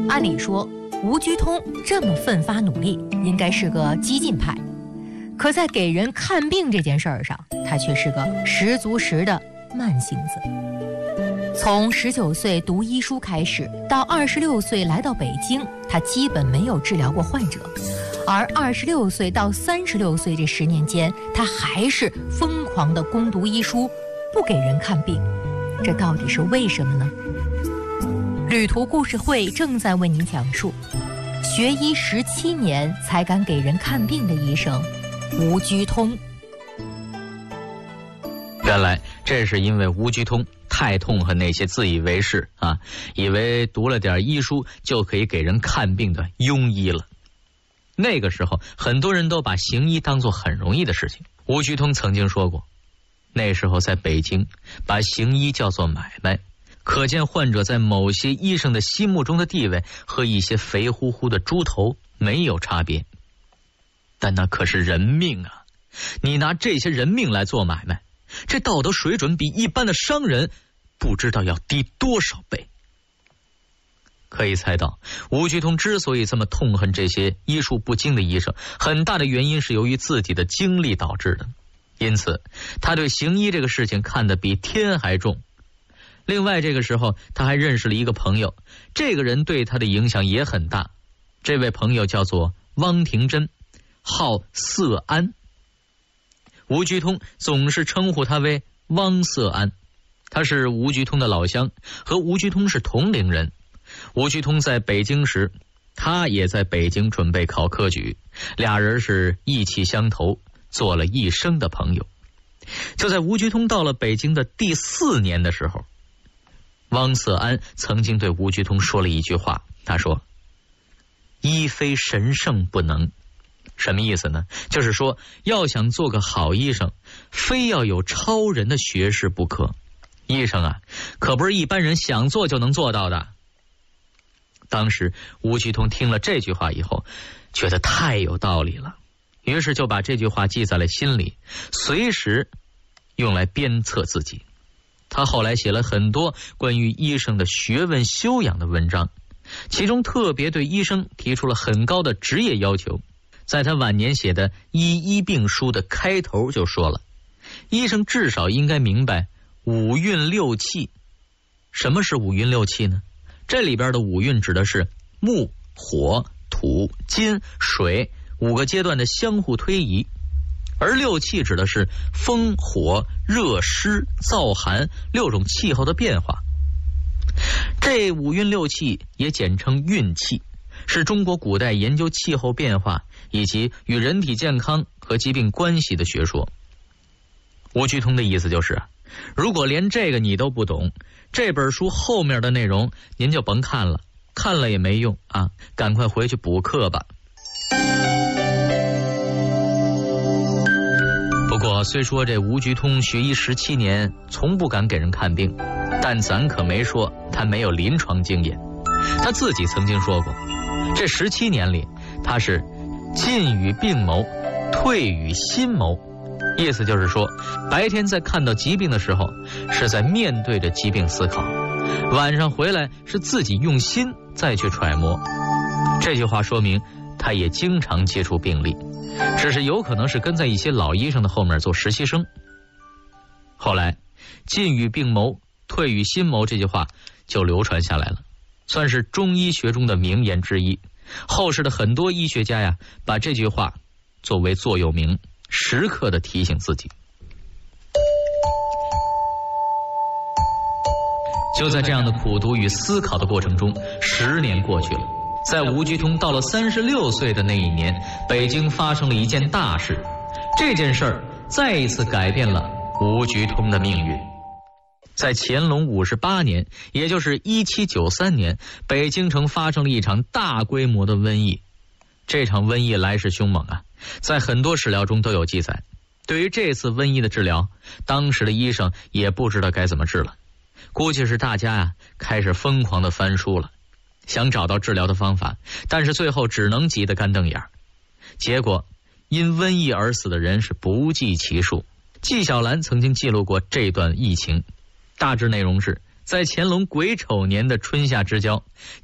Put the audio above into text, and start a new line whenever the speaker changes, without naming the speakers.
按理说，吴鞠通这么奋发努力，应该是个激进派，可在给人看病这件事儿上，他却是个十足十的慢性子。从19岁读医书开始，到26岁来到北京，他基本没有治疗过患者。而26岁到36岁这10年间，他还是疯狂地攻读医书，不给人看病。这到底是为什么呢？旅途故事会正在为您讲述学医17年才敢给人看病的医生吴鞠通。
原来这是因为吴鞠通太痛恨那些自以为是以为读了点医书就可以给人看病的庸医了。那个时候很多人都把行医当作很容易的事情。吴鞠通曾经说过，那时候在北京把行医叫做买卖，可见患者在某些医生的心目中的地位和一些肥乎乎的猪头没有差别。但那可是人命啊，你拿这些人命来做买卖，这道德水准比一般的商人不知道要低多少倍。可以猜到，吴鞠通之所以这么痛恨这些医术不精的医生，很大的原因是由于自己的经历导致的。因此他对行医这个事情看得比天还重。另外这个时候他还认识了一个朋友，这个人对他的影响也很大。这位朋友叫做汪廷珍，号色安。吴鞠通总是称呼他为汪色安，他是吴鞠通的老乡，和吴鞠通是同龄人。吴鞠通在北京时，他也在北京准备考科举，俩人是意气相投，做了一生的朋友。就在吴鞠通到了北京的第4年的时候，汪色安曾经对吴鞠通说了一句话，他说：医非神圣不能。什么意思呢？就是说要想做个好医生，非要有超人的学识不可。医生可不是一般人想做就能做到的。当时吴鞠通听了这句话以后，觉得太有道理了，于是就把这句话记在了心里，随时用来鞭策自己。他后来写了很多关于医生的学问修养的文章，其中特别对医生提出了很高的职业要求。在他晚年写的《医病书》的开头就说了，医生至少应该明白五运六气。什么是五运六气呢？这里边的五运指的是木、火、土、金、水5个阶段的相互推移，而六气指的是风、火、热、湿、燥、寒6种气候的变化。这5运六气也简称运气，是中国古代研究气候变化以及与人体健康和疾病关系的学说。吴鞠通的意思就是，如果连这个你都不懂，这本书后面的内容您就甭看了，看了也没用赶快回去补课吧。不过虽说这吴鞠通学医17年从不敢给人看病，但咱可没说他没有临床经验。他自己曾经说过，这17年里他是进与病谋，退与心谋。意思就是说，白天在看到疾病的时候是在面对着疾病思考，晚上回来是自己用心再去揣摩。这句话说明他也经常接触病例，只是有可能是跟在一些老医生的后面做实习生。后来进与病谋，退与心谋这句话就流传下来了，算是中医学中的名言之一。后世的很多医学家把这句话作为座右铭，时刻的提醒自己。就在这样的苦读与思考的过程中，10年过去了。在吴鞠通到了36岁的那一年，北京发生了一件大事，这件事儿再一次改变了吴鞠通的命运。在乾隆58年，也就是1793年，北京城发生了一场大规模的瘟疫。这场瘟疫来势凶猛在很多史料中都有记载。对于这次瘟疫的治疗，当时的医生也不知道该怎么治了，估计是大家开始疯狂的翻书了，想找到治疗的方法，但是最后只能急得干瞪眼。结果因瘟疫而死的人是不计其数。纪晓岚曾经记录过这段疫情，大致内容是，在乾隆癸丑年的春夏之交，